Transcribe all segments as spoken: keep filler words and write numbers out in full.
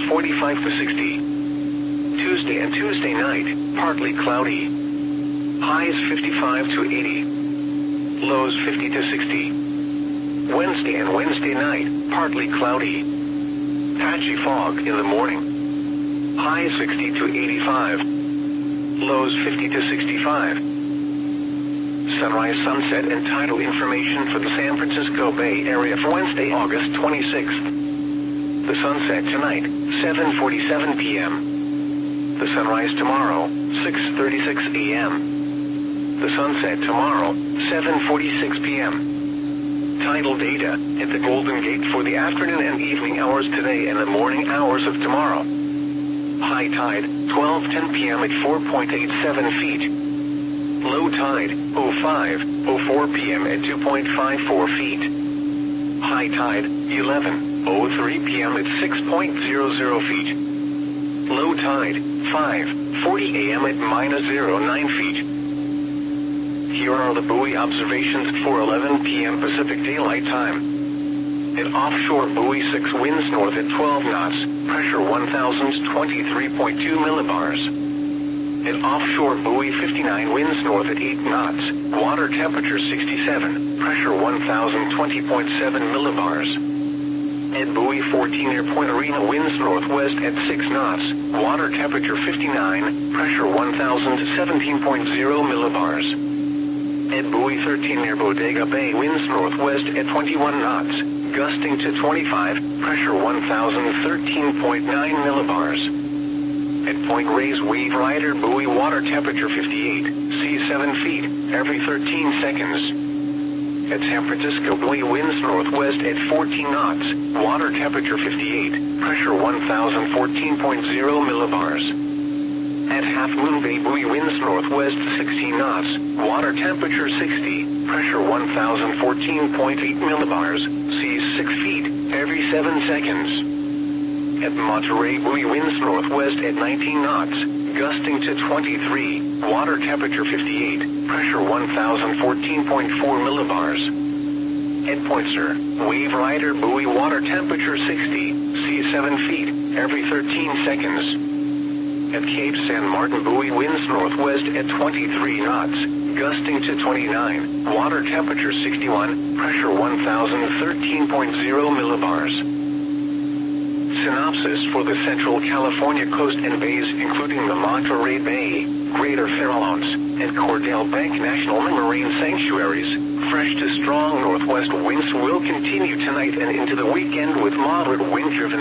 forty-five to sixty. Tuesday and Tuesday night, partly cloudy. Highs fifty-five to eighty. Lows fifty to sixty. Wednesday and Wednesday night, partly cloudy. Patchy fog in the morning. Highs sixty to eighty-five. Lows fifty to sixty-five. Sunrise, sunset, and tidal information for the San Francisco Bay Area for Wednesday, August twenty-sixth. The sunset tonight, seven forty-seven p m The sunrise tomorrow, six thirty-six a m The sunset tomorrow, seven forty-six p m Tidal data at the Golden Gate for the afternoon and evening hours today and the morning hours of tomorrow. High tide, twelve ten p m at four point eight seven feet. Low tide, oh five oh four p m at two point five four feet. High tide, eleven oh three p m at six point zero zero feet. Low tide, five forty a m at minus zero nine feet. Here are the buoy observations for eleven p m Pacific Daylight Time. At offshore buoy six, winds north at twelve knots, pressure one thousand twenty-three point two millibars. At offshore buoy fifty-nine, winds north at eight knots, water temperature sixty-seven, pressure one thousand twenty point seven millibars. At buoy fourteen, near Point Arena, winds northwest at six knots, water temperature fifty-nine, pressure one thousand seventeen point zero millibars. At buoy thirteen, near Bodega Bay, winds northwest at twenty-one knots, gusting to twenty-five, pressure one thousand thirteen point nine millibars. At Point Reyes, Wave Rider buoy, water temperature fifty-eight, sea seven feet, every thirteen seconds. At San Francisco buoy, winds northwest at fourteen knots, water temperature fifty-eight, pressure one thousand fourteen point zero millibars. At Half Moon Bay buoy, winds northwest sixteen knots, water temperature sixty, pressure one thousand fourteen point eight millibars, seas six feet, every seven seconds. At Monterey buoy, winds northwest at nineteen knots, gusting to twenty-three, water temperature fifty-eight, pressure one thousand fourteen point four millibars. At Point Sur, Wave Rider buoy, water temperature sixty, sea seven feet, every thirteen seconds. At Cape San Martin buoy, winds northwest at twenty-three knots, gusting to twenty-nine, water temperature sixty-one, pressure one thousand thirteen point zero millibars. Synopsis for the Central California coast and bays, including the Monterey Bay, Greater Farallones, and Cordell Bank National Marine Sanctuaries. Fresh to strong northwest winds will continue tonight and into the weekend with moderate wind-driven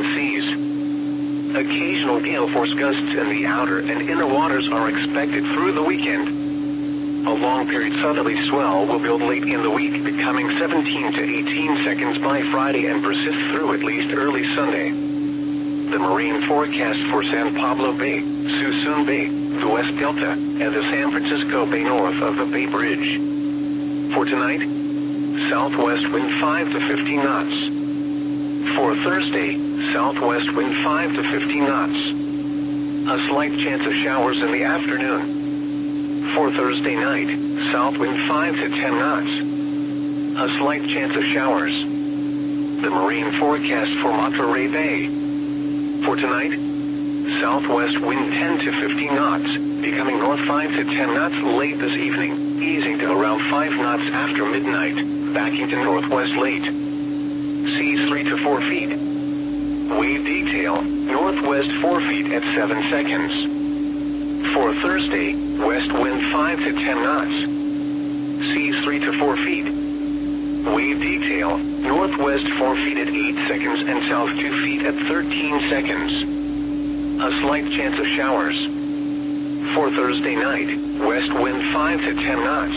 seas. Occasional gale force gusts in the outer and inner waters are expected through the weekend. A long-period southerly swell will build late in the week, becoming seventeen to eighteen seconds by Friday and persist through at least early Sunday. The marine forecast for San Pablo Bay, Suisun Bay, the West Delta, and the San Francisco Bay north of the Bay Bridge. For tonight, southwest wind five to fifteen knots. For Thursday, southwest wind five to fifteen knots. A slight chance of showers in the afternoon. For Thursday night, south wind five to ten knots. A slight chance of showers. The marine forecast for Monterey Bay. For tonight, southwest wind ten to fifteen knots, becoming north five to ten knots late this evening, easing to around five knots after midnight, backing to northwest late. Seas three to four feet. Wave detail, northwest four feet at seven seconds. For Thursday, west wind five to ten knots. Seas three to four feet. Wave detail, northwest four feet at eight seconds and south two feet at thirteen seconds. A slight chance of showers. For Thursday night, west wind five to ten knots.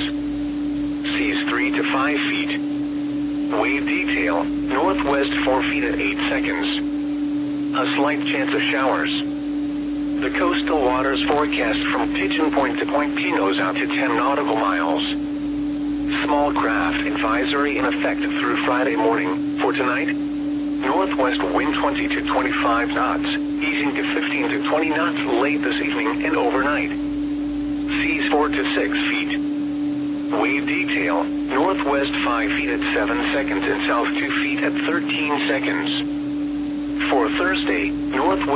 Seas three to five feet. Wave detail, northwest four feet at eight seconds. A slight chance of showers. The coastal waters forecast from Pigeon Point to Point Pinos out to ten nautical miles. Small craft advisory in effect through Friday morning. For tonight, northwest wind twenty to twenty-five knots, easing to fifteen to twenty knots late this evening and overnight. Seas four to six feet. Wave detail, northwest five feet at seven seconds and south two feet at thirteen seconds. For Thursday, northwest